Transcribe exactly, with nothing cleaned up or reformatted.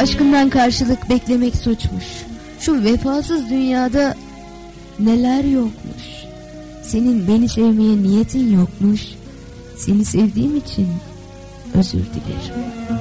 Aşkından karşılık beklemek suçmuş. Şu vefasız dünyada neler yokmuş. Senin beni sevmeye niyetin yokmuş. Seni sevdiğim için özür dilerim.